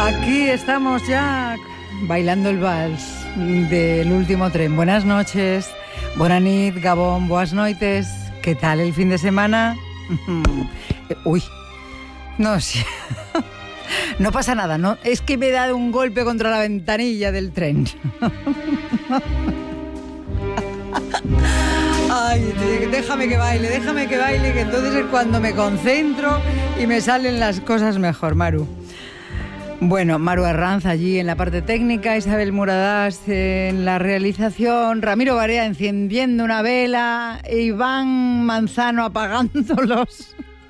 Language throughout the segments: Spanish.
Aquí estamos ya bailando el vals del último tren. Buenas noches, bona nit, Gabón, boas noites. ¿Qué tal el fin de semana? Uy, no sé. No pasa nada, ¿no? Es que me he dado un golpe contra la ventanilla del tren. Ay, déjame que baile, que entonces es cuando me concentro y me salen las cosas mejor, Maru. Bueno, Maru Arranz allí en la parte técnica, Isabel Muradas en la realización, Ramiro Barea encendiendo una vela, Iván Manzano apagándolos.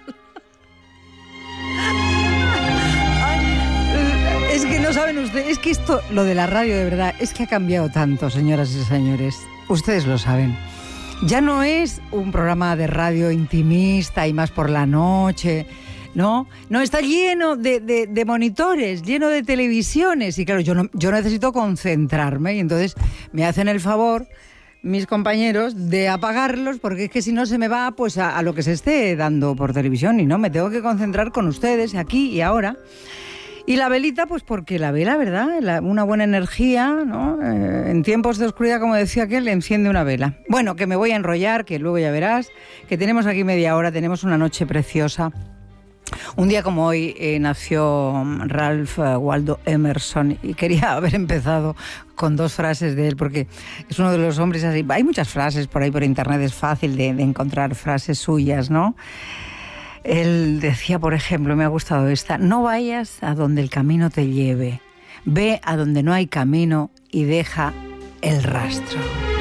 Es que no saben ustedes, es que esto, lo de la radio de verdad, es que ha cambiado tanto, señoras y señores. Ustedes lo saben. Ya no es un programa de radio intimista y más por la noche, ¿no? No, está lleno de monitores, lleno de televisiones. Y claro, yo necesito concentrarme y entonces me hacen el favor mis compañeros de apagarlos porque es que si no se me va pues a lo que se esté dando por televisión y no, me tengo que concentrar con ustedes aquí y ahora. Y la velita, pues porque la vela, ¿verdad? Una buena energía, ¿no? En tiempos de oscuridad, como decía aquel, enciende una vela. Bueno, que me voy a enrollar, que luego ya verás, que tenemos aquí media hora, tenemos una noche preciosa. Un día como hoy nació Ralph Waldo Emerson y quería haber empezado con dos frases de él porque es uno de los hombres así. Hay muchas frases por ahí por internet, es fácil de encontrar frases suyas, ¿no? Él decía, por ejemplo, me ha gustado esta: no vayas a donde el camino te lleve, ve a donde no hay camino y deja el rastro.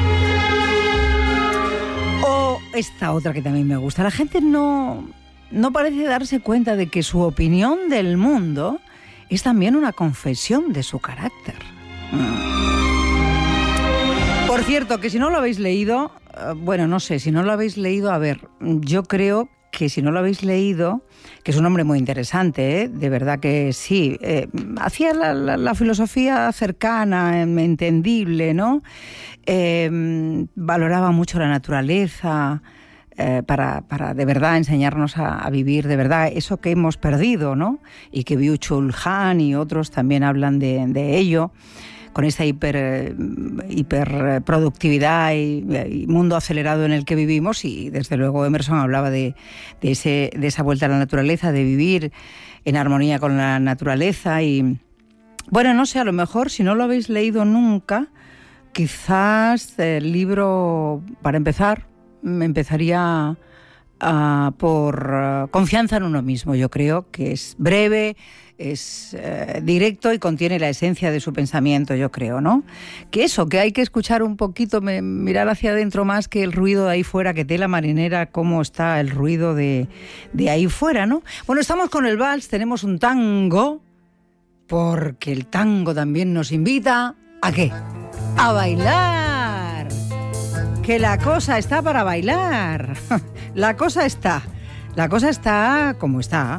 O esta otra que también me gusta: la gente no parece darse cuenta de que su opinión del mundo es también una confesión de su carácter. Por cierto, que si no lo habéis leído, bueno, no sé, si no lo habéis leído, a ver, yo creo que si no lo habéis leído, que es un hombre muy interesante, ¿eh? De verdad que sí, hacía la filosofía cercana, entendible, ¿no? Valoraba mucho la naturaleza, para de verdad enseñarnos a vivir de verdad eso que hemos perdido, ¿no? Y que Byung-Chul Han y otros también hablan de ello, con esta hiperproductividad y mundo acelerado en el que vivimos. Y desde luego Emerson hablaba de esa vuelta a la naturaleza, de vivir en armonía con la naturaleza. Y bueno, no sé, a lo mejor si no lo habéis leído nunca, quizás el libro, para empezar, empezaría por Confianza en uno mismo. Yo creo que es breve, es directo y contiene la esencia de su pensamiento, yo creo, ¿no? Que hay que escuchar un poquito, mirar hacia adentro más que el ruido de ahí fuera, que tela marinera, cómo está el ruido de ahí fuera, ¿no? Bueno, estamos con el vals, tenemos un tango, porque el tango también nos invita ¿a qué? A bailar. Que la cosa está para bailar. La cosa está como está.